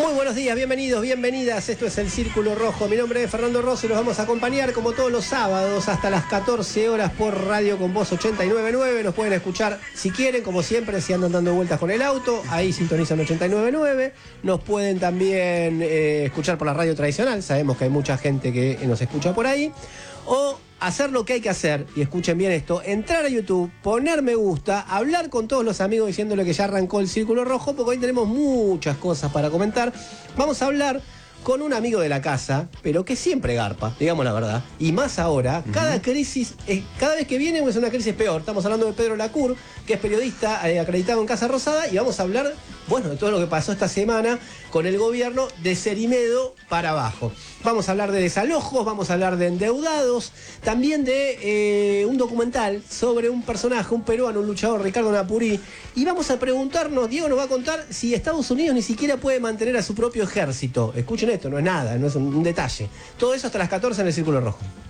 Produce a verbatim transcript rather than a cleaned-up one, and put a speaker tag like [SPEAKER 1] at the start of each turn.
[SPEAKER 1] Muy buenos días, bienvenidos, bienvenidas. Esto es El Círculo Rojo. Mi nombre es Fernando Rosso y los vamos a acompañar como todos los sábados hasta las catorce horas por Radio Con Voz ochenta y nueve punto nueve. Nos pueden escuchar si quieren, como siempre, si andan dando vueltas con el auto. Ahí sintonizan ochenta y nueve punto nueve. Nos pueden también eh, escuchar por la radio tradicional. Sabemos que hay mucha gente que nos escucha por ahí. O hacer lo que hay que hacer, y escuchen bien esto, entrar a YouTube, poner me gusta, hablar con todos los amigos diciéndole que ya arrancó El Círculo Rojo, porque hoy tenemos muchas cosas para comentar. Vamos a hablar con un amigo de la casa, pero que siempre garpa, digamos la verdad, y más ahora, uh-huh. cada crisis, eh, cada vez que viene es una crisis peor. Estamos hablando de Pedro Lacour, que es periodista eh, acreditado en Casa Rosada, y vamos a hablar, bueno, de todo lo que pasó esta semana con el gobierno de Cerimedo para abajo. Vamos a hablar de desalojos, vamos a hablar de endeudados, también de eh, un documental sobre un personaje, un peruano, un luchador, Ricardo Napurí, y vamos a preguntarnos, Diego nos va a contar si Estados Unidos ni siquiera puede mantener a su propio ejército. Escuchen esto, no es nada, no es un, un detalle. Todo eso hasta las catorce en El Círculo Rojo.